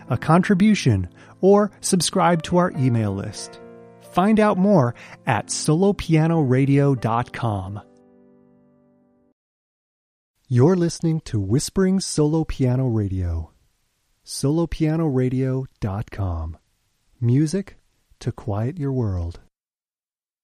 a contribution, or subscribe to our email list. Find out more at solopianoradio.com. You're listening to Whispering Solo Piano Radio. solopianoradio.com. Music to quiet your world.